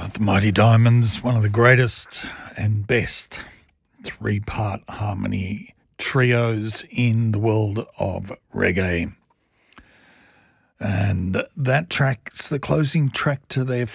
The Mighty Diamonds, one of the greatest and best three-part harmony trios in the world of reggae. And that track's the closing track to their